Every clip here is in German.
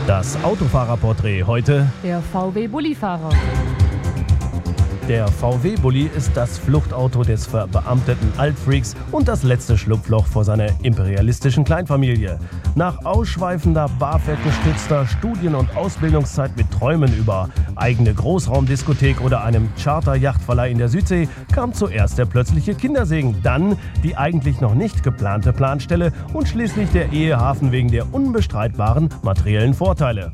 Das Autofahrerporträt heute. Der VW-Bullifahrer. Der VW-Bulli ist das Fluchtauto des verbeamteten Altfreaks und das letzte Schlupfloch vor seiner imperialistischen Kleinfamilie. Nach ausschweifender, BAföG-gestützter Studien- und Ausbildungszeit mit Träumen über eigene Großraumdiskothek oder einem Charter-Yachtverleih in der Südsee kam zuerst der plötzliche Kindersegen, dann die eigentlich noch nicht geplante Planstelle und schließlich der Ehehafen wegen der unbestreitbaren materiellen Vorteile.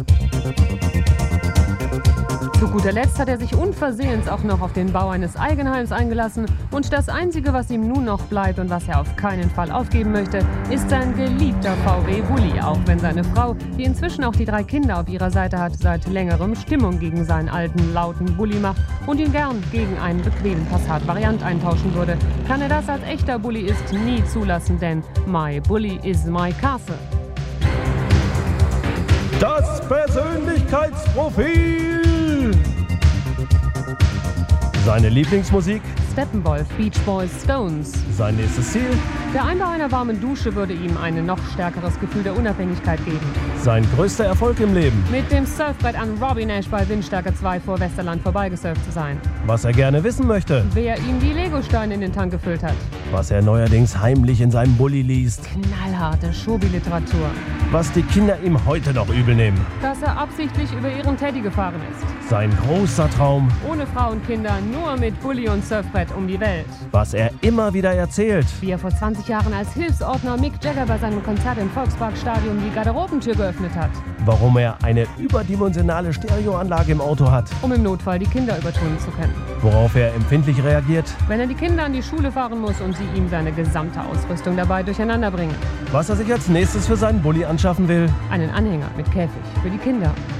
Zu guter Letzt hat er sich unversehens auch noch auf den Bau eines Eigenheims eingelassen. Und das Einzige, was ihm nun noch bleibt und was er auf keinen Fall aufgeben möchte, ist sein geliebter VW-Bulli. Auch wenn seine Frau, die inzwischen auch die 3 Kinder auf ihrer Seite hat, seit längerem Stimmung gegen seinen alten, lauten Bulli macht und ihn gern gegen einen bequemen Passat-Variant eintauschen würde, kann er das als echter Bulliist nie zulassen, denn my Bulli is my castle. Das Persönlichkeitsprofil! Seine Lieblingsmusik? Steppenwolf, Beach Boys, Stones. Sein nächstes Ziel? Der Einbau einer warmen Dusche würde ihm ein noch stärkeres Gefühl der Unabhängigkeit geben. Sein größter Erfolg im Leben? Mit dem Surfbrett an Robbie Nash bei Windstärke 2 vor Westerland vorbeigesurft zu sein. Was er gerne wissen möchte? Wer ihm die Legosteine in den Tank gefüllt hat. Was er neuerdings heimlich in seinem Bulli liest? Knallharte Schobi-Literatur. Was die Kinder ihm heute noch übel nehmen? Dass er absichtlich über ihren Teddy gefahren ist. Sein großer Traum? Ohne Frau und Kinder, nur mit Bulli und Surfbrett um die Welt. Was er immer wieder erzählt? Wie er vor 20 Jahren als Hilfsordner Mick Jagger bei seinem Konzert im Volksparkstadion die Garderobentür geöffnet hat. Warum er eine überdimensionale Stereoanlage im Auto hat? Um im Notfall die Kinder übertönen zu können. Worauf er empfindlich reagiert? Wenn er die Kinder an die Schule fahren muss und sie ihm seine gesamte Ausrüstung dabei durcheinander bringen. Was er sich als nächstes für seinen Bulli anschaffen will? Einen Anhänger mit Käfig für die Kinder.